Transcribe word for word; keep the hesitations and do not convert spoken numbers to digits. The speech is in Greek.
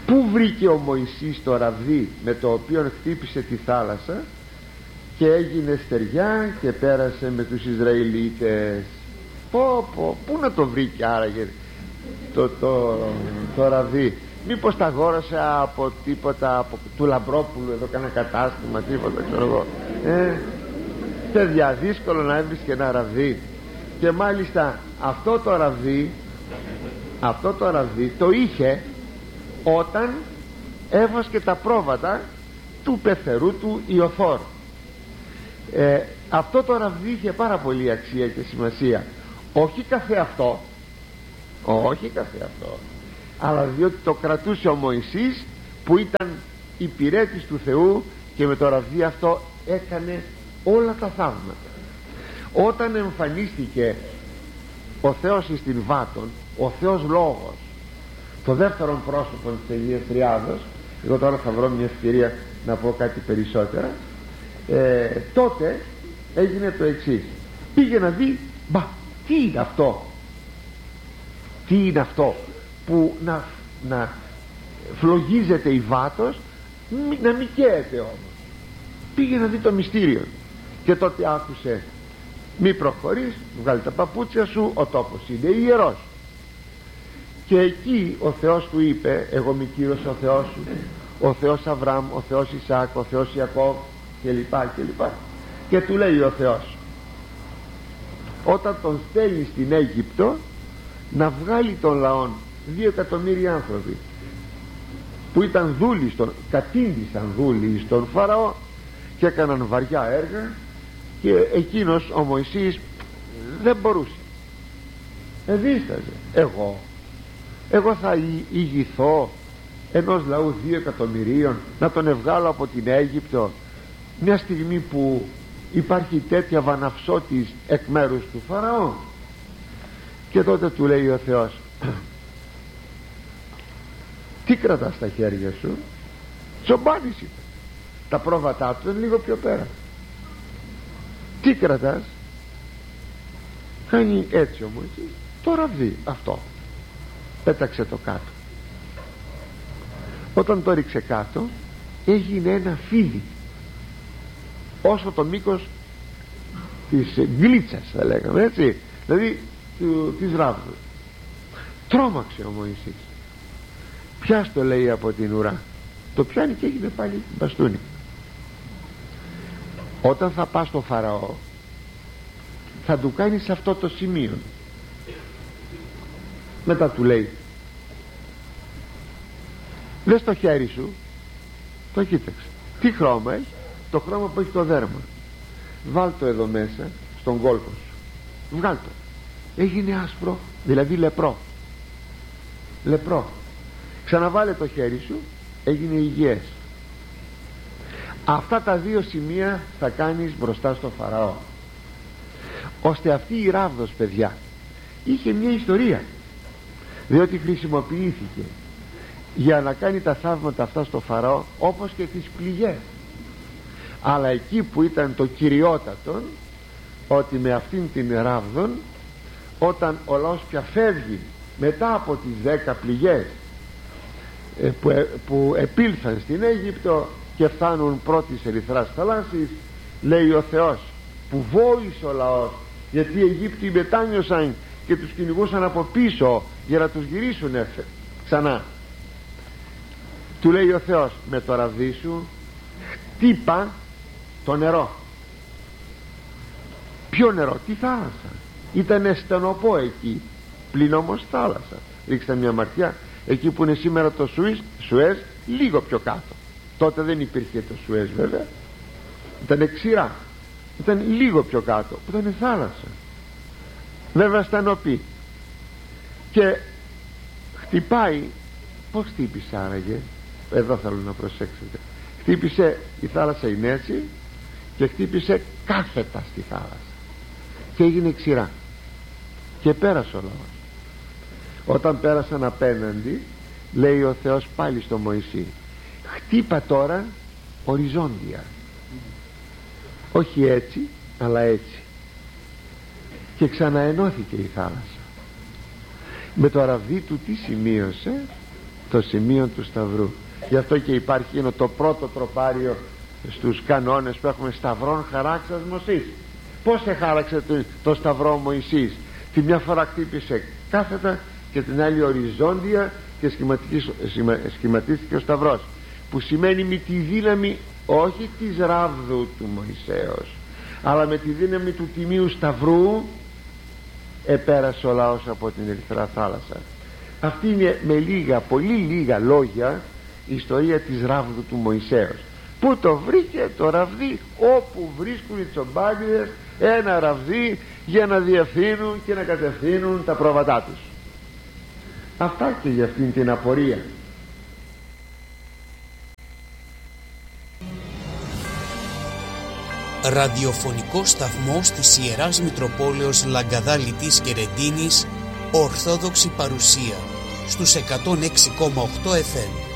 Πού βρήκε ο Μωυσής το ραβδί με το οποίο χτύπησε τη θάλασσα και έγινε στεριά και πέρασε με τους Ισραηλίτες? Πω πω, πού να το βρήκε άραγε το, το, το ραβδί? Μήπως τα αγόρασε από τίποτα, από του Λαμπρόπουλου εδώ, κάνα κατάστημα, τίποτα, ξέρω εγώ. ε, παιδιά, δύσκολο να έβρισκε ένα ραβδί. Και μάλιστα αυτό το ραβδί αυτό το ραβδί το είχε όταν έβασκε τα πρόβατα του πεθερού του Ιωθόρ. ε, αυτό το ραβδί είχε πάρα πολύ αξία και σημασία, όχι καθεαυτό, όχι καθεαυτό, αλλά διότι το κρατούσε ο Μωυσής που ήταν υπηρέτης του Θεού και με το ραβδί αυτό έκανε όλα τα θαύματα. Όταν εμφανίστηκε ο Θεός εις την Βάτων, ο Θεός Λόγος, το δεύτερο πρόσωπο της Αγίας Τριάδος, εγώ τώρα θα βρω μια ευκαιρία να πω κάτι περισσότερα, ε, τότε έγινε το εξής. Πήγε να δει, μπα, τι είναι αυτό, τι είναι αυτό που να, να φλογίζεται η Βάτος, μη, να μην καίεται όμως. Πήγε να δει το μυστήριο και τότε άκουσε, μη προχωρείς, βγάλει τα παπούτσια σου, ο τόπος είναι ιερός. Και εκεί ο Θεός του είπε, εγώ μη Κύριος ο Θεός σου, ο Θεός Αβραάμ, ο Θεός Ισαάκ, ο Θεός Ιακώβ και λοιπά και λοιπά. Και του λέει ο Θεός, όταν τον στέλνει στην Αίγυπτο να βγάλει τον λαόν, δύο εκατομμύρια άνθρωποι που ήταν δούλοι στον, κατήντησαν δούλοι στον Φαραώ και έκαναν βαριά έργα, και εκείνος ο Μωυσής δεν μπορούσε, εδίσταζε. εγώ εγώ θα ηγηθώ ενός λαού δύο εκατομμυρίων, να τον ευγάλω από την Αίγυπτο μια στιγμή που υπάρχει τέτοια βαναυσότης εκ μέρους του Φαραώ? Και τότε του λέει ο Θεός, τι κρατάς στα χέρια σου? Τσομπάνης είπε, τα πρόβατά του είναι λίγο πιο πέρα. Τι κρατάς? Κάνει έτσι όμως, το ραβδί αυτό, πέταξε το κάτω. Όταν το ρίξε κάτω έγινε ένα φίδι όσο το μήκος της γκλίτσας, θα λέγαμε έτσι, δηλαδή του, της ράβδου. Τρόμαξε ο Μωυσής, πιάσ' το λέει από την ουρά, το πιάνει και έγινε πάλι μπαστούνι. Όταν θα πας στο Φαραώ θα του κάνεις αυτό το σημείο. Μετά του λέει, δες το χέρι σου, το κοίταξε, τι χρώμα έχει? Το χρώμα που έχει το δέρμα. Βάλ το εδώ μέσα στον κόλπο σου, βγάλ το. Έγινε άσπρο, δηλαδή λεπρό. Λεπρό. Ξαναβάλε το χέρι σου, έγινε υγιές. Αυτά τα δύο σημεία θα κάνεις μπροστά στο Φαραώ. Ώστε αυτή η ράβδος, παιδιά, είχε μια ιστορία, διότι χρησιμοποιήθηκε για να κάνει τα θαύματα αυτά στο Φαραώ, όπως και τις πληγές. Αλλά εκεί που ήταν το κυριότατο, ότι με αυτήν την ράβδον, όταν ο λαός πια φεύγει μετά από τις δέκα πληγές ε, που, ε, που επήλθαν στην Αίγυπτο και φτάνουν πρώτης ερυθράς θαλάσσης, λέει ο Θεός, που βόησε ο λαός, γιατί οι Αιγύπτιοι μετάνιωσαν και τους κυνηγούσαν από πίσω για να τους γυρίσουν ξανά. Του λέει ο Θεός, με το ραβδί σου χτύπα το νερό. Ποιο νερό? Τη θάλασσα. Ήτανε στενοπό εκεί, πλην όμως θάλασσα. Ρίξτε μια ματιά εκεί που είναι σήμερα το Σουίζ, Σουέζ, λίγο πιο κάτω. Τότε δεν υπήρχε το Σουέζ βέβαια, ήταν ξηρά, ήταν λίγο πιο κάτω που ήταν η θάλασσα, βέβαια στενοπή. Και χτυπάει. Πως χτύπησε άραγε? Εδώ θέλω να προσέξετε. Χτύπησε, η θάλασσα είναι έτσι, και χτύπησε κάθετα στη θάλασσα και έγινε ξηρά και πέρασε ο λαός. Όταν πέρασαν απέναντι, λέει ο Θεός πάλι στο Μωυσή, χτύπα τώρα οριζόντια, όχι έτσι αλλά έτσι. Και ξαναενώθηκε η θάλασσα. Με το ραβδί του τι σημείωσε? το σημείο του Σταυρού. Γι' αυτό και υπάρχει είναι το πρώτο τροπάριο στους κανόνες που έχουμε: σταυρών χαράξας Μωσής. Πώς εχάραξε το, το Σταυρό ο Μωυσής? Τη μια φορά χτύπησε κάθετα και την άλλη οριζόντια και σχημα, σχηματίστηκε ο Σταυρός, που σημαίνει με τη δύναμη όχι της ράβδου του Μωυσέως, αλλά με τη δύναμη του τιμίου Σταυρού επέρασε ο λαός από την Ερυθρά θάλασσα. Αυτή είναι με λίγα, πολύ λίγα λόγια η ιστορία της ράβδου του Μωυσέως. Πού το βρήκε το ραβδί? Όπου βρίσκουν οι τσομπάνιδες ένα ραβδί για να διευθύνουν και να κατευθύνουν τα πρόβατά τους. Αυτά και για αυτήν την απορία. Ραδιοφωνικό σταθμός της Ιεράς Μητροπόλεως Λαγκαδά Λιτής και Ρεντίνης, Ορθόδοξη παρουσία στους εκατόν έξι κόμμα οκτώ εφ εμ.